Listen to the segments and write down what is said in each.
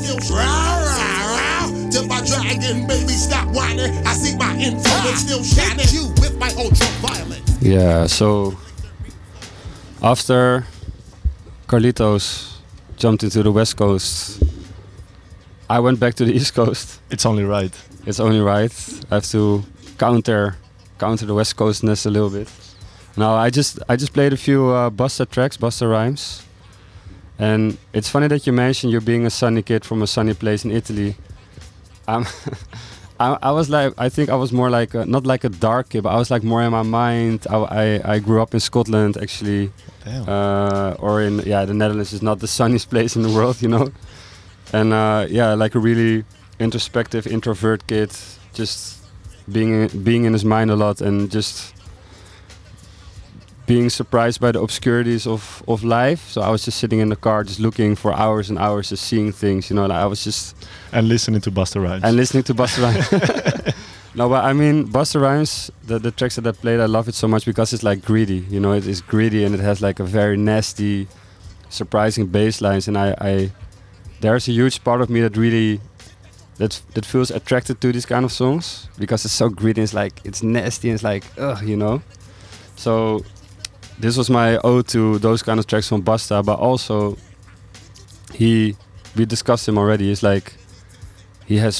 still shining. Till my dragon make me stop whining. I see my influence still shining. You with my ultraviolet. Yeah, so after Carlitos jumped into the West Coast, I went back to the East Coast. It's only right. It's only right. I have to counter the West Coastness a little bit. Now I just played a few Busta tracks, Busta rhymes, and it's funny that you mentioned you being a sunny kid from a sunny place in Italy. I was like, I think I was more like not like a dark kid, but I was like more in my mind. I grew up in Scotland actually, or in the Netherlands is not the sunniest place in the world, you know, and like a really introspective introvert kid, just being in his mind a lot and just being surprised by the obscurities of life. So I was just sitting in the car, just looking for hours and hours, just seeing things, you know. Like I was just listening to Busta Rhymes. No, but I mean, Busta Rhymes, the tracks that I played, I love it so much because it's like greedy, you know. It is greedy and it has like a very nasty, surprising bass lines, and I there's a huge part of me that really that feels attracted to these kind of songs because it's so greedy. It's like it's nasty and it's like you know. So this was my ode to those kind of tracks from Busta, but also we discussed him already. It's like he has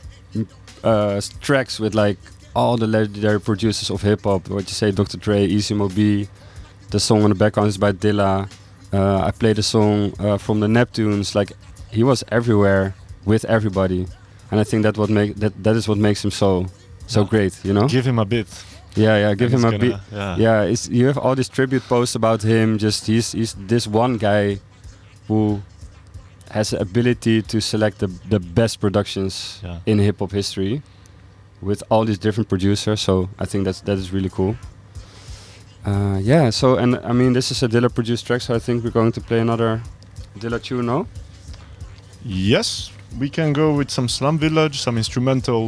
tracks with like all the legendary producers of hip hop. What you say, Dr. Dre, Easy Mo B. The song on the background is by Dilla. I played a song from the Neptunes. Like he was everywhere with everybody, and I think that is what makes him so great. You know. Give him a bit. Yeah, give him a beat. Yeah, you have all these tribute posts about him. Just he's this one guy who has the ability to select the best productions in hip hop history with all these different producers. So I think that is really cool. So and I mean this is a Dilla produced track, so I think we're going to play another Dilla tune now. Yes, we can go with some Slum Village, some instrumental